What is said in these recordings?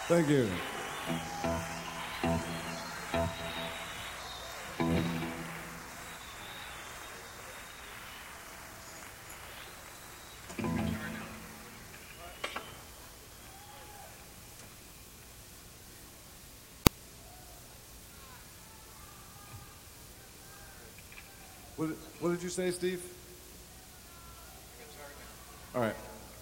Thank you. What did you say, Steve? All right.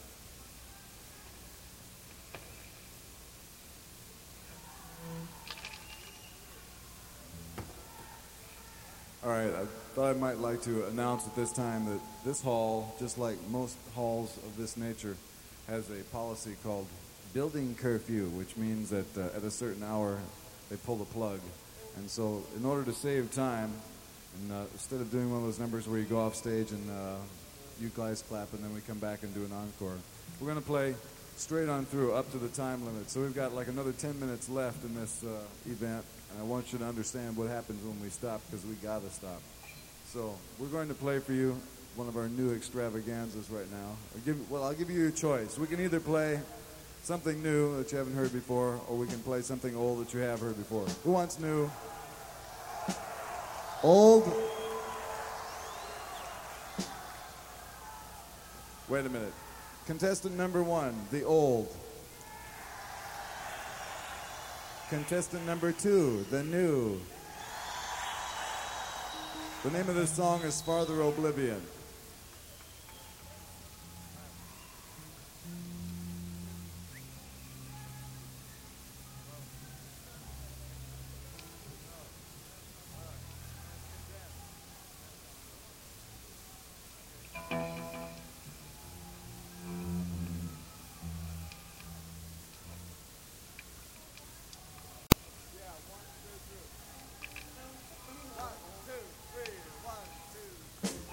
All right, I thought I might like to announce at this time that this hall, just like most halls of this nature, has a policy called building curfew, which means that at a certain hour they pull the plug. And so in order to save time, and instead of doing one of those numbers where you go off stage and you guys clap and then we come back and do an encore, we're going to play straight on through up to the time limit. So we've got like another 10 minutes left in this event, and I want you to understand what happens when we stop, because we got to stop. So we're going to play for you one of our new extravaganzas right now. I'll give you your choice. We can either play something new that you haven't heard before, or we can play something old that you have heard before. Who wants new? Old? Wait a minute. Contestant number one, the old. Contestant number two, the new. The name of this song is Farther Oblivion.